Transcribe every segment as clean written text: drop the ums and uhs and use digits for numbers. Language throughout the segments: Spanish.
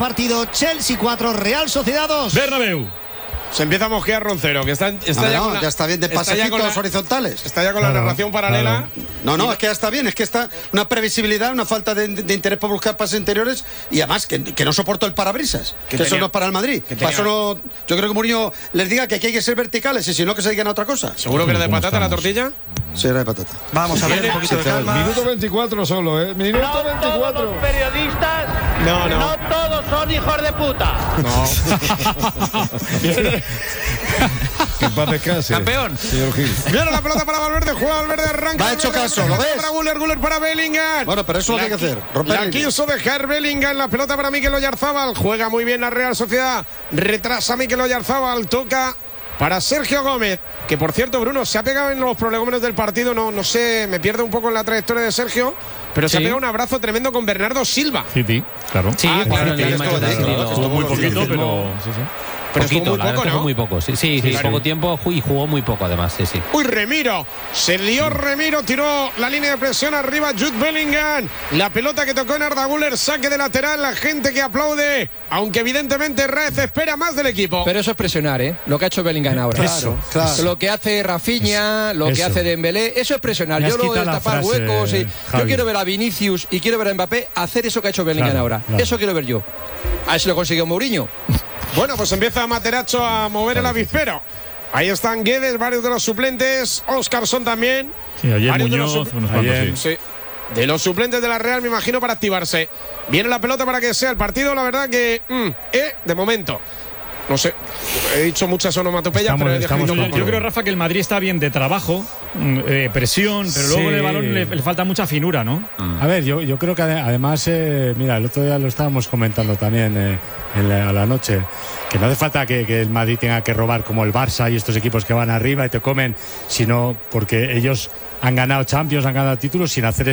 partido. Chelsea 4, Real Sociedad 2. Bernabéu. Se empieza a mosquear Roncero, que está ya está bien de pasecitos horizontales. Está ya con la narración paralela. No, es que ya está bien, es que está una previsibilidad, una falta de interés por buscar pases interiores y además que no soporto el parabrisas, que eso no es para el Madrid. Para eso no, yo creo que Mourinho les diga que aquí hay que ser verticales y si no que se dediquen a otra cosa. ¿Seguro que era de patata la tortilla? Sí, era de patata. Vamos a ver un poquito de calma. Minuto 24 solo, ¿eh? Minuto no 24. Todos los periodistas, no todos son hijos de puta. Que en paz descanse. Campeón. Señor Gil. Viene la pelota para Valverde, juega Valverde, arranca. Me ha hecho caso, ¿lo ves? Para Guller para Bellingham. Bueno, pero eso es lo que hay que hacer. La quiso dejar Bellingham, la pelota para Mikel Oyarzabal. Juega muy bien la Real Sociedad. Retrasa Mikel Oyarzabal, toca para Sergio Gómez, que por cierto, Bruno, se ha pegado en los prolegómenos del partido, no sé, me pierdo un poco en la trayectoria de Sergio, pero se ha pegado un abrazo tremendo con Bernardo Silva. Sí, claro. Sí, claro, Estuvo muy poquito, pero sí. Pero poquito, estuvo muy poco, ¿no? Muy poco, sí, poco tiempo y jugó muy poco además, sí. Uy, Remiro, se lió Remiro, tiró la línea de presión arriba Jude Bellingham, la pelota que tocó en Arda Güler, saque de lateral, la gente que aplaude, aunque evidentemente Raez espera más del equipo. Pero eso es presionar, lo que ha hecho Bellingham ahora. Claro. Lo que hace Rafinha, lo que hace Dembélé, eso es presionar. Yo lo de tapar huecos, yo quiero ver a Vinicius y quiero ver a Mbappé hacer eso que ha hecho Bellingham ahora. Eso quiero ver yo. A ver si lo consiguió Mourinho. Bueno, pues empieza Materazzo a mover el avispero. Ahí están Guedes, varios de los suplentes, Óscarson también. Sí, ayer varios Muñoz, unos cuantos, sí. De los suplentes de la Real, me imagino, para activarse. Viene la pelota para que sea el partido, la verdad que de momento. No sé, he dicho muchas onomatopeyas, pero yo creo, Rafa, que el Madrid está bien de trabajo, presión, pero luego en el balón le falta mucha finura, ¿no? A ver, yo creo que además, mira, el otro día lo estábamos comentando también a la noche, que no hace falta que el Madrid tenga que robar como el Barça y estos equipos que van arriba y te comen, sino porque ellos han ganado Champions, han ganado títulos sin hacer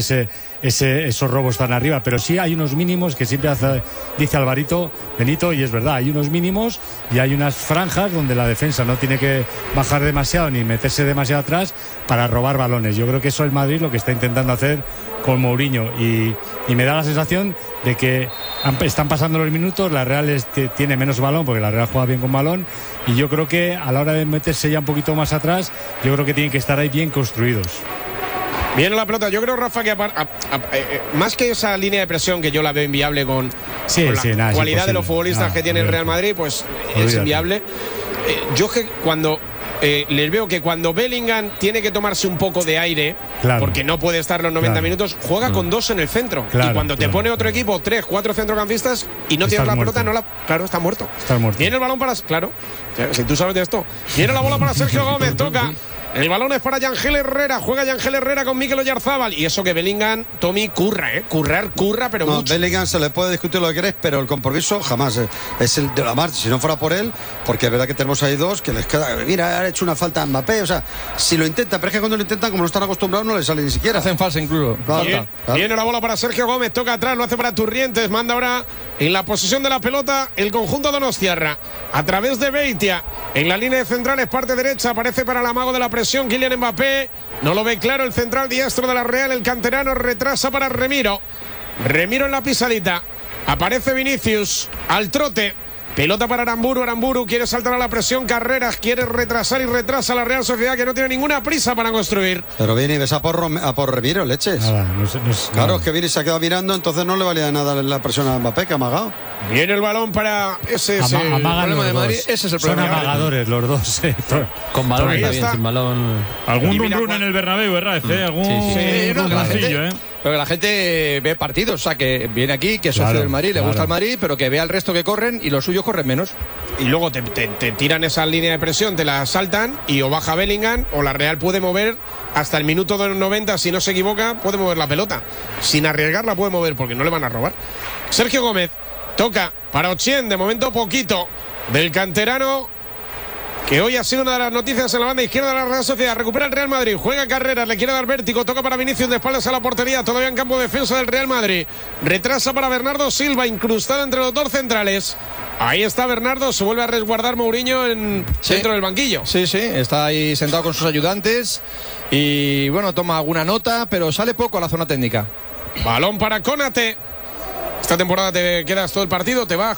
esos robos tan arriba, pero sí hay unos mínimos que siempre dice Alvarito Benito, y es verdad, hay unos mínimos y hay unas franjas donde la defensa no tiene que bajar demasiado ni meterse demasiado atrás para robar balones. Yo creo que eso es el Madrid lo que está intentando hacer con Mourinho y me da la sensación de que están pasando los minutos, la Real tiene menos balón porque la Real juega bien con balón y yo creo que a la hora de meterse ya un poquito más atrás, yo creo que tienen que estar ahí bien construidos. Viene la pelota, yo creo, Rafa, que más que esa línea de presión que yo la veo inviable con la cualidad de los futbolistas que tiene el Real Madrid, pues es inviable. Yo que cuando les veo que cuando Bellingham tiene que tomarse un poco de aire, porque no puede estar los 90 minutos, juega con dos en el centro. Y cuando te pone otro equipo, 3, 4 centrocampistas y no tienes la pelota, claro, está muerto. Viene el balón para... Claro, si tú sabes de esto. Viene la bola para Sergio Gómez, toca. El balón es para Yangel Herrera, juega Yangel Herrera con Mikel Oyarzabal. Y eso que Bellingham, Tommy, curra, pero no, mucho. Bellingham se le puede discutir lo que queréis, pero el compromiso jamás es el de la marcha. Si no fuera por él, porque es verdad que tenemos ahí dos que les queda. Mira, ha hecho una falta a Mbappé, o sea, si lo intenta, pero es que cuando lo intentan, como no están acostumbrados, no les sale ni siquiera. Hacen falsa incluso. Viene la bola para Sergio Gómez, toca atrás, lo hace para Turrientes, manda ahora en la posesión de la pelota el conjunto donostiarra. A través de Beitia, en la línea de centrales, parte derecha, aparece para el amago de la presión Kylian Mbappé. No lo ve claro el central diestro de la Real, el canterano, retrasa para Remiro. Remiro en la pisadita. Aparece Vinicius al trote. Pelota para Aramburu quiere saltar a la presión, Carreras quiere retrasar y retrasa la Real Sociedad, que no tiene ninguna prisa para construir. Pero viene y ves a por Remiro, leches. Claro, es que viene y se ha quedado mirando, entonces no le valía nada la presión a Mbappé, que ha amagado. Viene el balón para ese problema de Madrid. Ese es el problema. Son amagadores los dos. Con balón está bien, sin balón. Algún run en el Bernabéu, ¿verdad? Algún runcillo, Pero que la gente ve partidos, o sea, que viene aquí, que es socio del Madrid, le gusta el Madrid, pero que vea al resto que corren y los suyos corren menos. Y luego te tiran esa línea de presión, te la saltan y o baja Bellingham o la Real puede mover hasta el minuto de los 90, si no se equivoca, puede mover la pelota. Sin arriesgarla puede mover porque no le van a robar. Sergio Gómez toca para Ochien, de momento poquito, del canterano, que hoy ha sido una de las noticias en la banda izquierda de la Real Sociedad. Recupera el Real Madrid, juega Carreras, le quiere dar vértigo, toca para Vinicius de espaldas a la portería, todavía en campo de defensa del Real Madrid. Retrasa para Bernardo Silva, incrustado entre los dos centrales. Ahí está Bernardo, se vuelve a resguardar Mourinho dentro del banquillo. Sí, está ahí sentado con sus ayudantes y bueno, toma alguna nota, pero sale poco a la zona técnica. Balón para Konate. Esta temporada te quedas todo el partido, te vas